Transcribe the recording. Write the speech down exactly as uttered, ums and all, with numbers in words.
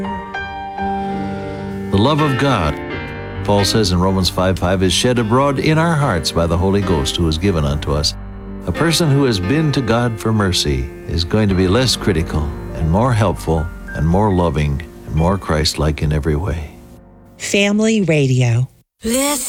The love of God, Paul says in Romans five five, is shed abroad in our hearts by the Holy Ghost who is given unto us. A person who has been to God for mercy is going to be less critical and more helpful and more loving and more Christ-like in every way. Family Radio. Listen.